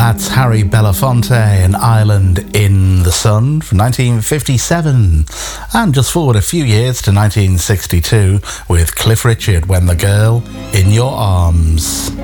That's Harry Belafonte and Island in the Sun from 1957. And just forward a few years to 1962 with Cliff Richard, When the Girl in Your Arms.